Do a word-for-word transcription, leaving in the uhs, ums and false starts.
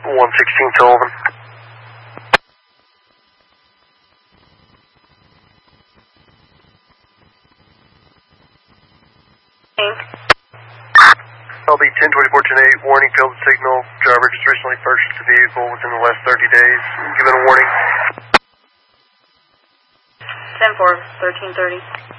one sixteen Sullivan. L B ten twenty-four ten eight, warning, failed signal. Driver just recently purchased the vehicle within the last thirty days. Given a warning. ten four, thirteen thirty.